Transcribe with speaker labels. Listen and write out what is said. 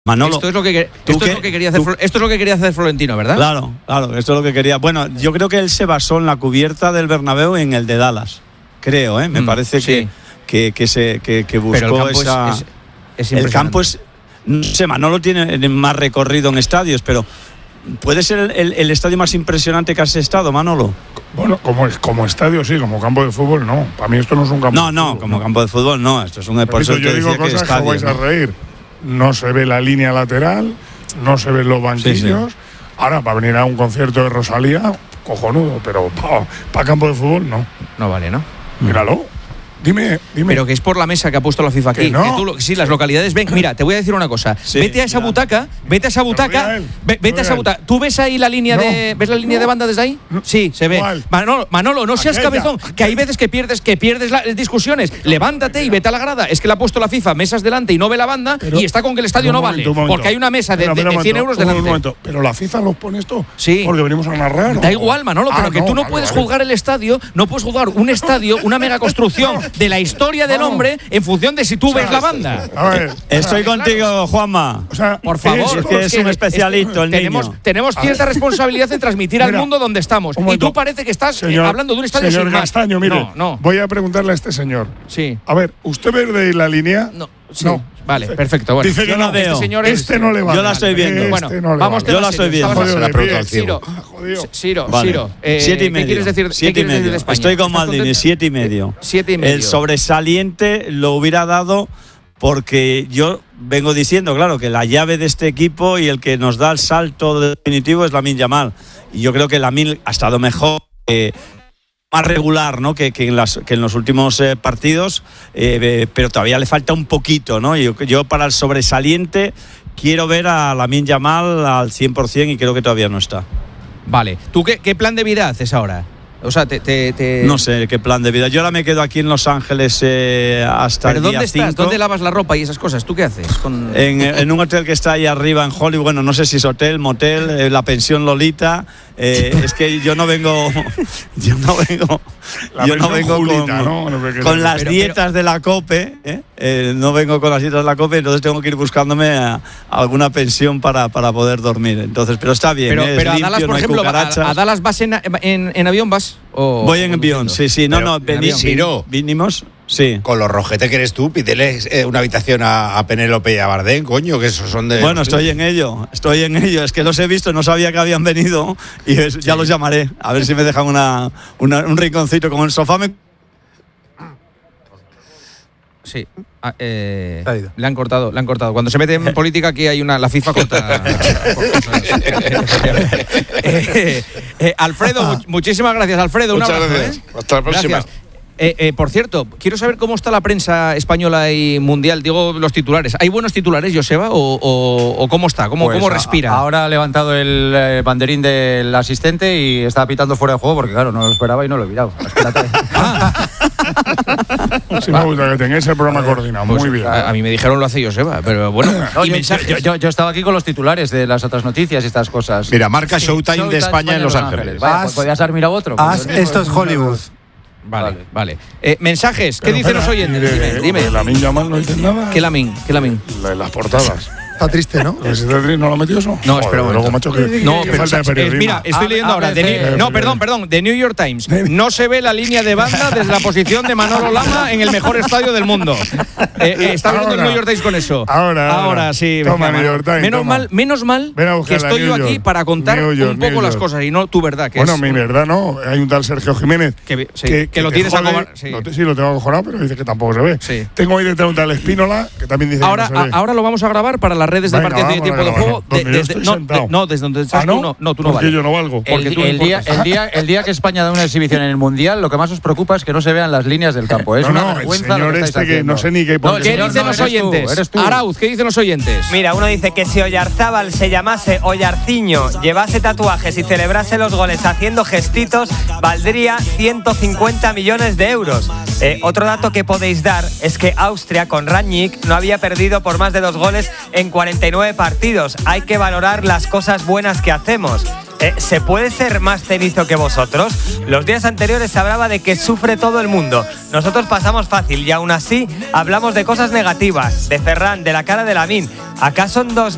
Speaker 1: Manolo,
Speaker 2: esto es lo que quería hacer Florentino, ¿verdad?
Speaker 1: Claro, esto es lo que quería. Bueno, yo creo que él se basó en la cubierta del Bernabéu y en el de Dallas. Creo, me parece
Speaker 2: sí.
Speaker 1: que buscó
Speaker 2: pero el campo
Speaker 1: esa.
Speaker 2: es
Speaker 1: el campo es. No sé, Manolo tiene más recorrido en estadios, pero ¿puede ser el estadio más impresionante que has estado, Manolo?
Speaker 3: Bueno, como estadio sí, como campo de fútbol no. Para mí esto no es un campo de fútbol.
Speaker 1: No, como campo de fútbol no. Esto es un.
Speaker 3: Por eso yo digo cosas que os vais a reír. No se ve la línea lateral, no se ven los banquillos. Sí. Ahora, para venir a un concierto de Rosalía, cojonudo, pero para campo de fútbol no.
Speaker 2: No vale, ¿no?
Speaker 3: Míralo. Dime.
Speaker 2: Pero que es por la mesa que ha puesto la FIFA aquí.
Speaker 3: ¿No?
Speaker 2: Sí, las localidades ven. Mira, te voy a decir una cosa. Sí, vete a esa butaca. ¿Tú ves ahí la línea ¿Ves la línea de banda desde ahí? Sí, se ve.
Speaker 3: ¿Cuál?
Speaker 2: Manolo, no seas cabezón, que hay veces que pierdes las discusiones. Levántate y vete a la grada. Es que le ha puesto la FIFA mesas delante y no ve la banda y está con que el estadio no vale. Porque hay una mesa de 100 euros delante.
Speaker 3: Un momento. Pero la FIFA nos pone esto.
Speaker 2: Sí.
Speaker 3: Porque venimos a narrar.
Speaker 2: Da igual, Manolo, pero que tú no puedes juzgar el estadio, no puedes juzgar un estadio, una mega construcción de la historia del hombre en función de si tú ves la banda.
Speaker 3: A ver,
Speaker 1: estoy contigo, Juanma.
Speaker 3: O sea,
Speaker 2: por favor,
Speaker 1: es que es un especialista, el niño.
Speaker 2: Tenemos cierta responsabilidad en transmitir al mundo donde estamos. Y tú parece que estás hablando de un estadio
Speaker 3: señor
Speaker 2: sin
Speaker 3: Castaño,
Speaker 2: más.
Speaker 3: mire,
Speaker 2: No.
Speaker 3: voy a preguntarle a este señor.
Speaker 2: Sí.
Speaker 3: A ver, ¿usted ve de la línea?
Speaker 2: No. Sí.
Speaker 3: No.
Speaker 2: Vale, perfecto. Bueno,
Speaker 3: dice que no veo.
Speaker 2: Este
Speaker 3: no le va.
Speaker 1: Yo la estoy viendo.
Speaker 2: Bueno, vamos.
Speaker 1: Yo la estoy viendo.
Speaker 2: Ciro,
Speaker 1: ¿Qué
Speaker 2: quieres decir?
Speaker 1: 7,5.
Speaker 2: De España?
Speaker 1: Estoy con Maldini, 7,5.
Speaker 2: 7,5.
Speaker 1: El sobresaliente lo hubiera dado porque yo vengo diciendo, claro, que la llave de este equipo y el que nos da el salto definitivo es Lamine Yamal. Y yo creo que Lamine ha estado mejor. Más regular, ¿no? que en los últimos partidos, pero todavía le falta un poquito, ¿no? Yo para el sobresaliente quiero ver a Lamine Yamal al 100% y creo que todavía no está.
Speaker 2: Vale. ¿Tú qué plan de vida haces ahora? O sea,
Speaker 1: No sé qué plan de vida. Yo ahora me quedo aquí en Los Ángeles hasta el día 5. ¿Pero
Speaker 2: dónde estás? ¿Dónde lavas la ropa y esas cosas? ¿Tú qué haces?
Speaker 1: En un hotel que está ahí arriba en Hollywood. Bueno, no sé si es hotel, motel, la pensión Lolita. Es que yo no vengo con las dietas de la COPE. No vengo con las dietas de la COPE, entonces tengo que ir buscándome a alguna pensión para poder dormir. Entonces, pero está bien.
Speaker 2: Pero
Speaker 1: limpio,
Speaker 2: a Dallas, por ejemplo, ¿a Dallas vas en avión vas?
Speaker 1: Voy en avión, sí. Vinimos. Sí.
Speaker 4: Con los rojetes que eres tú, pídele una habitación a Penélope y a Bardem, coño, que esos son de...
Speaker 1: Bueno, estoy en ello. Es que los he visto, no sabía que habían venido y ya los llamaré. A ver si me dejan un rinconcito como el sofá.
Speaker 2: Sí. Le han cortado. Cuando se mete en política aquí hay la FIFA corta. Alfredo, muchísimas gracias, Alfredo.
Speaker 5: Muchas
Speaker 2: un abrazo.
Speaker 5: Gracias. Hasta la próxima.
Speaker 2: Gracias. Por cierto, quiero saber cómo está la prensa española y mundial. Digo, los titulares. ¿Hay buenos titulares, Joseba? ¿O cómo está? ¿Cómo respira?
Speaker 6: Ahora ha levantado el banderín del asistente y está pitando fuera de juego porque, claro, no lo esperaba y no lo he mirado. Espérate.
Speaker 3: Sí, me gusta que tengáis el programa coordinado. Muy bien.
Speaker 2: A mí me dijeron lo hace Joseba, pero bueno.
Speaker 6: No, yo estaba aquí con los titulares de las otras noticias y estas cosas.
Speaker 4: Mira, marca Showtime de España en Los Ángeles.
Speaker 6: Vaya, pues podías haber mirado otro.
Speaker 7: Esto es Hollywood.
Speaker 2: Vale. Mensajes, ¿qué dicen los oyentes? Dime.
Speaker 3: ¿Lamine Yamal no dice nada?
Speaker 2: ¿Qué Lamine?
Speaker 3: Las portadas.
Speaker 7: Está triste, ¿no?
Speaker 3: ¿No lo ha metido eso?
Speaker 2: No, espera.
Speaker 3: Luego, macho, que falta de periodismo.
Speaker 2: Mira, estoy leyendo ahora. Perdón. The New York Times. No se ve la línea de banda desde la posición de Manolo Lama en el mejor estadio del mundo. Está hablando el New York Times con eso.
Speaker 3: Ahora
Speaker 2: sí.
Speaker 3: Toma, New York Times.
Speaker 2: Menos mal que estoy yo aquí para contar un poco las cosas y no tu verdad.
Speaker 3: Bueno, mi verdad no. Hay un tal Sergio Jiménez
Speaker 2: que lo tienes acojonado.
Speaker 3: Sí, lo tengo acojonado, pero dice que tampoco se ve.
Speaker 2: Sí.
Speaker 3: Tengo ahí detrás un tal Espínola que también dice que no se ve.
Speaker 2: Ahora lo vamos a grabar para las redes de partido y tiempo de juego. Desde donde estás tú no vales.
Speaker 3: Porque yo no valgo.
Speaker 6: El día que España da una exhibición en el Mundial, lo que más os preocupa es que no se vean las líneas del campo. Es una vergüenza lo que estáis haciendo.
Speaker 3: No sé ni qué pone.
Speaker 2: ¿Qué dicen los oyentes? Arauz, ¿qué dicen los oyentes?
Speaker 8: Mira, uno dice que si Oyarzábal se llamase Oyarciño, llevase tatuajes y celebrase los goles haciendo gestitos, valdría 150 millones de euros. Otro dato que podéis dar es que Austria, con Rangnick, no había perdido por más de 2 goles en 49 partidos. Hay que valorar las cosas buenas que hacemos. ¿Se puede ser más cenizo que vosotros? Los días anteriores se hablaba de que sufre todo el mundo. Nosotros pasamos fácil y aún así hablamos de cosas negativas, de Ferran, de la cara de Lamine. ¿Acaso en